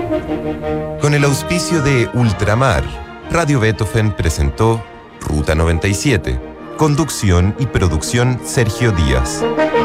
Con el auspicio de Ultramar, Radio Beethoven presentó Ruta 97. Conducción y producción Sergio Díaz.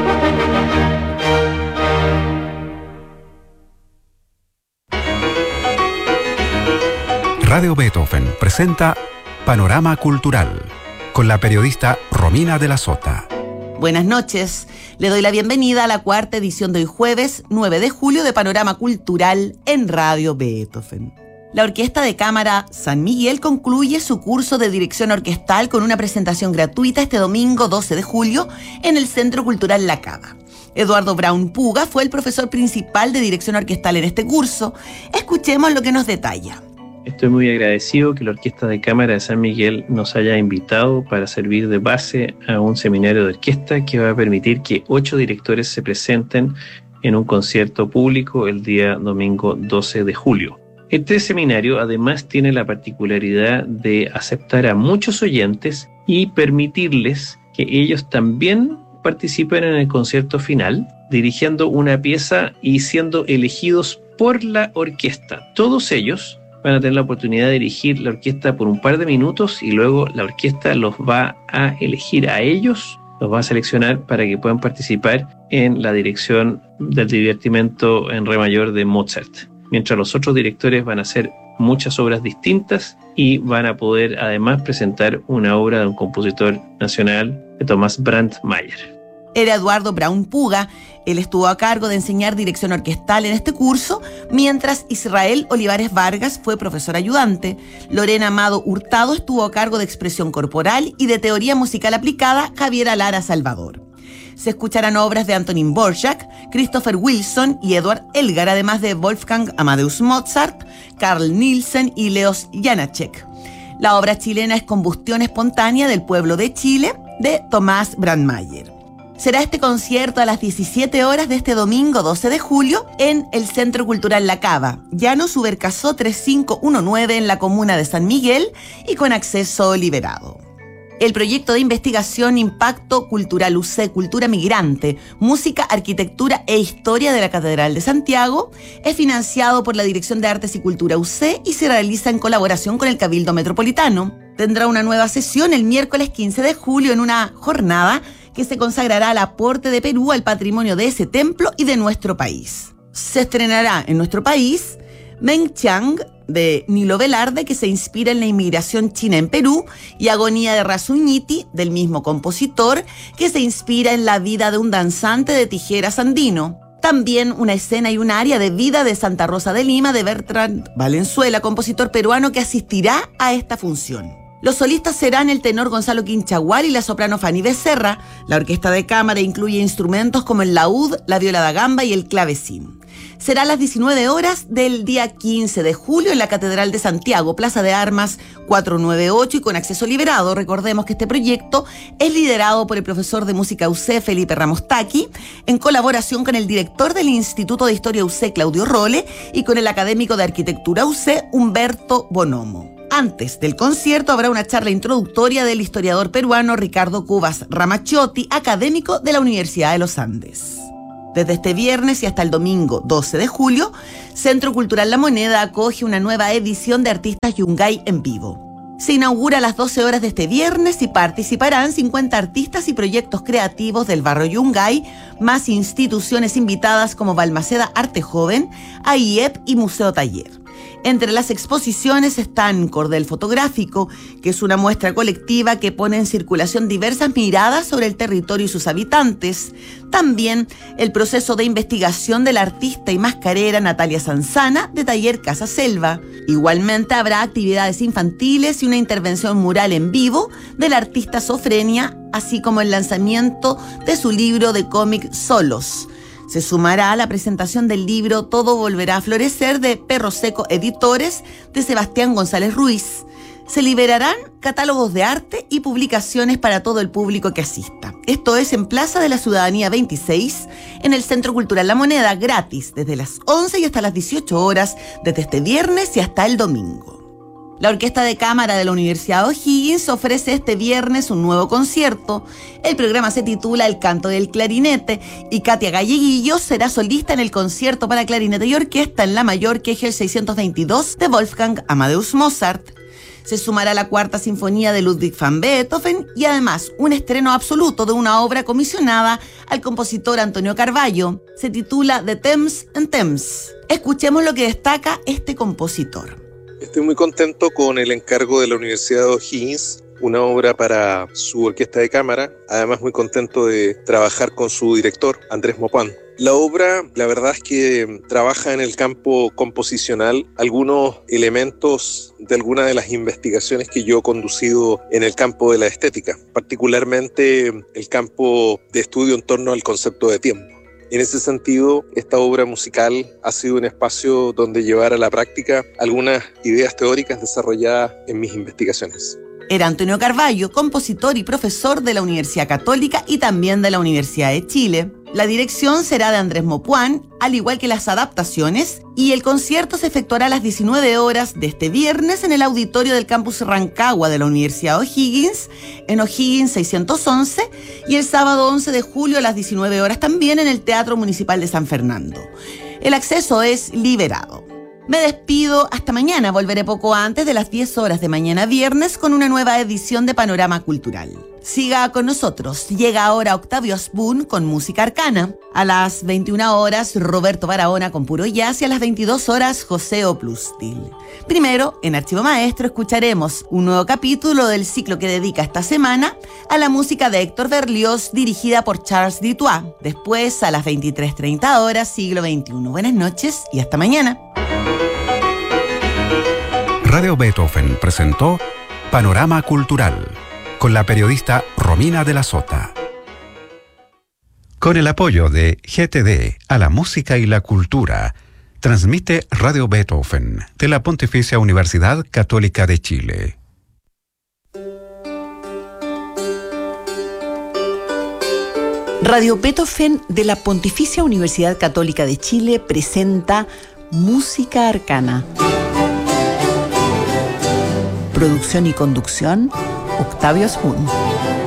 Radio Beethoven presenta Panorama Cultural con la periodista Romina de la Sota. Buenas noches, le doy la bienvenida a la cuarta edición de hoy jueves 9 de julio de Panorama Cultural en Radio Beethoven. La Orquesta de Cámara San Miguel concluye su curso de dirección orquestal con una presentación gratuita este domingo 12 de julio en el Centro Cultural La Cava. Eduardo Braun Puga fue el profesor principal de dirección orquestal en este curso. Escuchemos lo que nos detalla. Estoy muy agradecido que la Orquesta de Cámara de San Miguel nos haya invitado para servir de base a un seminario de orquesta que va a permitir que 8 directores se presenten en un concierto público el día domingo 12 de julio. Este seminario además tiene la particularidad de aceptar a muchos oyentes y permitirles que ellos también participen en el concierto final, dirigiendo una pieza y siendo elegidos por la orquesta. Todos ellos van a tener la oportunidad de dirigir la orquesta por un par de minutos y luego la orquesta los va a elegir a ellos, los va a seleccionar para que puedan participar en la dirección del divertimento en re mayor de Mozart. Mientras los otros directores van a hacer muchas obras distintas y van a poder además presentar una obra de un compositor nacional, de Thomas Brandmeier. Era Eduardo Braun Puga. Él estuvo a cargo de enseñar dirección orquestal en este curso, mientras Israel Olivares Vargas fue profesor ayudante. Lorena Amado Hurtado estuvo a cargo de expresión corporal y de teoría musical aplicada, Javiera Lara Salvador. Se escucharán obras de Antonín Dvorak, Christopher Wilson y Edward Elgar, además de Wolfgang Amadeus Mozart, Carl Nielsen y Leos Janáček. La obra chilena es Combustión Espontánea del Pueblo de Chile, de Thomas Brandmeier. Será este concierto a las 17 horas de este domingo 12 de julio en el Centro Cultural La Cava, Llano Subercasó 3519 en la comuna de San Miguel y con acceso liberado. El proyecto de investigación Impacto Cultural UC Cultura Migrante, Música, Arquitectura e Historia de la Catedral de Santiago es financiado por la Dirección de Artes y Cultura UC y se realiza en colaboración con el Cabildo Metropolitano. Tendrá una nueva sesión el miércoles 15 de julio en una jornada que se consagrará al aporte de Perú al patrimonio de ese templo y de nuestro país. Se estrenará en nuestro país Meng Chiang de Nilo Velarde, que se inspira en la inmigración china en Perú, y Agonía de Rasuñiti, del mismo compositor, que se inspira en la vida de un danzante de tijeras andino. También una escena y un área de Vida de Santa Rosa de Lima de Bertrand Valenzuela, compositor peruano que asistirá a esta función. Los solistas serán el tenor Gonzalo Quinchagual y la soprano Fanny Becerra. La orquesta de cámara incluye instrumentos como el laúd, la viola da gamba y el clavecín. Será a las 19 horas del día 15 de julio en la Catedral de Santiago, Plaza de Armas 498 y con acceso liberado. Recordemos que este proyecto es liderado por el profesor de música UC, Felipe Ramos Taqui, en colaboración con el director del Instituto de Historia UC, Claudio Role, y con el académico de Arquitectura UC, Humberto Bonomo. Antes del concierto habrá una charla introductoria del historiador peruano Ricardo Cubas Ramaciotti, académico de la Universidad de los Andes. Desde este viernes y hasta el domingo 12 de julio, Centro Cultural La Moneda acoge una nueva edición de Artistas Yungay en vivo. Se inaugura a las 12 horas de este viernes y participarán 50 artistas y proyectos creativos del barrio Yungay, más instituciones invitadas como Balmaceda Arte Joven, AIEP y Museo Taller. Entre las exposiciones están Cordel Fotográfico, que es una muestra colectiva que pone en circulación diversas miradas sobre el territorio y sus habitantes. También el proceso de investigación de la artista y mascarera Natalia Sanzana, de Taller Casa Selva. Igualmente habrá actividades infantiles y una intervención mural en vivo de la artista Sofrenia, así como el lanzamiento de su libro de cómic Solos. Se sumará a la presentación del libro Todo volverá a florecer de Perro Seco Editores de Sebastián González Ruiz. Se liberarán catálogos de arte y publicaciones para todo el público que asista. Esto es en Plaza de la Ciudadanía 26, en el Centro Cultural La Moneda, gratis, desde las 11 y hasta las 18 horas, desde este viernes y hasta el domingo. La Orquesta de Cámara de la Universidad O'Higgins ofrece este viernes un nuevo concierto. El programa se titula El canto del clarinete y Katia Galleguillo será solista en el concierto para clarinete y orquesta en la mayor Kegel 622 de Wolfgang Amadeus Mozart. Se sumará la Cuarta Sinfonía de Ludwig van Beethoven y además un estreno absoluto de una obra comisionada al compositor Antonio Carvalho. Se titula The Thames and Thames. Escuchemos lo que destaca este compositor. Estoy muy contento con el encargo de la Universidad de O'Higgins, una obra para su orquesta de cámara. Además, muy contento de trabajar con su director, Andrés Maupain. La obra, la verdad es que trabaja en el campo composicional algunos elementos de algunas de las investigaciones que yo he conducido en el campo de la estética, particularmente el campo de estudio en torno al concepto de tiempo. En ese sentido, esta obra musical ha sido un espacio donde llevar a la práctica algunas ideas teóricas desarrolladas en mis investigaciones. Era Antonio Carvalho, compositor y profesor de la Universidad Católica y también de la Universidad de Chile. La dirección será de Andrés Maupain, al igual que las adaptaciones, y el concierto se efectuará a las 19 horas de este viernes en el auditorio del campus Rancagua de la Universidad O'Higgins, en O'Higgins 611, y el sábado 11 de julio a las 19 horas también en el Teatro Municipal de San Fernando. El acceso es liberado. Me despido hasta mañana. Volveré poco antes de las 10 horas de mañana viernes con una nueva edición de Panorama Cultural. Siga con nosotros. Llega ahora Octavio Asbun con música arcana. A las 21 horas Roberto Barahona con puro jazz y a las 22 horas José Oplustil. Primero, en Archivo Maestro escucharemos un nuevo capítulo del ciclo que dedica esta semana a la música de Héctor Berlioz dirigida por Charles Dutoit. Después, a las 23:30 horas, siglo XXI. Buenas noches y hasta mañana. Radio Beethoven presentó Panorama Cultural con la periodista Romina de la Sota. Con el apoyo de GTD a la música y la cultura, transmite Radio Beethoven de la Pontificia Universidad Católica de Chile. Radio Beethoven de la Pontificia Universidad Católica de Chile presenta Música Arcana. Producción y conducción, Octavio Asbun.